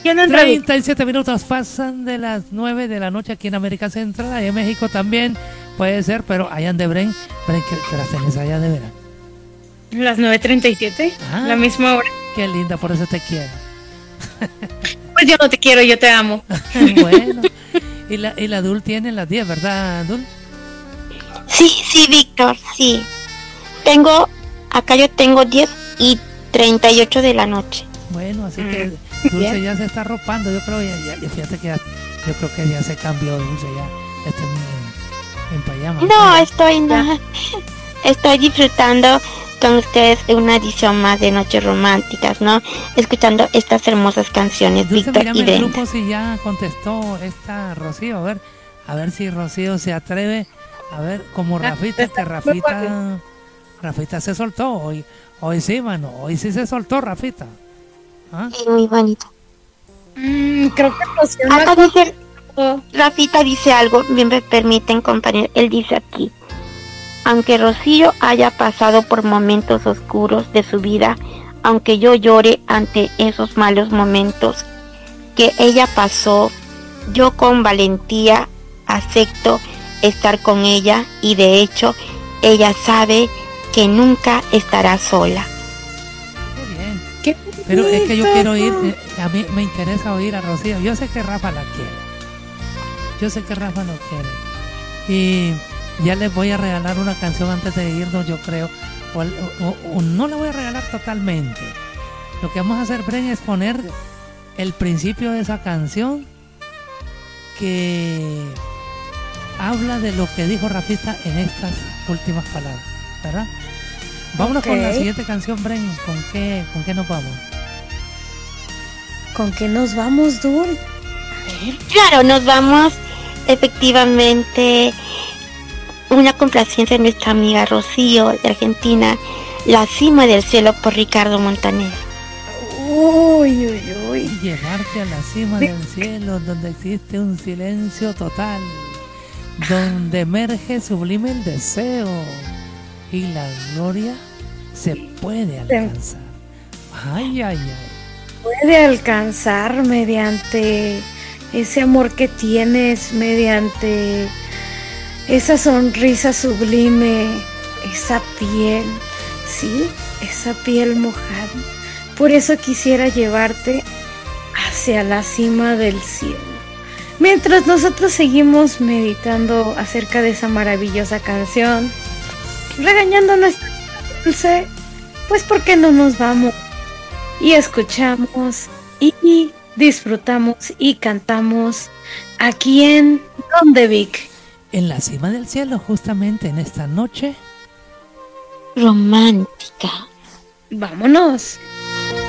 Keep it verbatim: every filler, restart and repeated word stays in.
ya no entra. treinta y siete minutos pasan de las nueve de la noche aquí en América Central, allá en México también puede ser, pero allá en Debren, Bren, ¿qué, qué horas tenés allá de verano? Las nueve treinta y siete, ah, la misma hora. Qué linda, por eso te quiero. Pues yo no te quiero, yo te amo. Bueno, y la, y la Dul tiene las diez, ¿verdad, Dul? Sí, sí, Víctor, sí. Tengo, acá yo tengo diez y treinta y ocho de la noche. Bueno, así que Dulce bien. Ya se está arropando, yo creo, ya, ya, fíjate que ya, yo creo que ya se cambió Dulce, ya, ya está en, en pijama. No, ¿no? estoy, no, estoy disfrutando con ustedes una edición más de Noches Románticas, ¿no? Escuchando estas hermosas canciones, Dulce, Víctor y el Brenda. grupo si ya contestó esta Rocío, a ver, a ver si Rocío se atreve, a ver, como Rafita, que Rafita, Rafita se soltó, hoy, hoy sí, mano, hoy sí se soltó Rafita. ¿Ah? Sí, muy bonito. Mm, creo que Rocío Acá dice, Rafita dice algo, bien me permiten, compañero, él dice aquí: aunque Rocío haya pasado por momentos oscuros de su vida, aunque yo llore ante esos malos momentos que ella pasó, yo con valentía acepto estar con ella, y de hecho ella sabe que nunca estará sola. Qué bien. Qué Pero es que yo quiero oír, eh, a mí me interesa oír a Rocío. Yo sé que Rafa la quiere. Yo sé que Rafa lo quiere. Y ya les voy a regalar una canción antes de irnos, yo creo. O, o, o no la voy a regalar totalmente. Lo que vamos a hacer, Bren, es poner el principio de esa canción que habla de lo que dijo Rafita en estas últimas palabras, ¿verdad? Vámonos okay. con la siguiente canción, Bren. ¿Con qué, con qué nos vamos? ¿Con qué nos vamos, Dul? Claro, nos vamos efectivamente una complacencia de nuestra amiga Rocío de Argentina, La Cima del Cielo, por Ricardo Montaner. Uy, uy, uy. Llevarte a la cima del cielo, donde existe un silencio total, donde emerge sublime el deseo y la gloria se puede alcanzar. Ay, ay, ay. Puede alcanzar mediante ese amor que tienes, mediante esa sonrisa sublime, esa piel, sí, esa piel mojada. Por eso quisiera llevarte hacia la cima del cielo. Mientras nosotros seguimos meditando acerca de esa maravillosa canción, regañando a nuestra Dulce, pues ¿por qué no nos vamos? Y escuchamos y disfrutamos y cantamos aquí en ¿Dónde, Vic? En la cima del cielo, justamente en esta noche romántica. Vámonos.